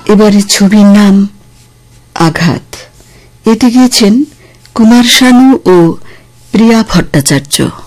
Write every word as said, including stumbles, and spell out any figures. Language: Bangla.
এবারে ছবির নাম আঘাত। এতে গিয়েছেন কুমার শানু ও প্রিয়া ভট্টাচার্য।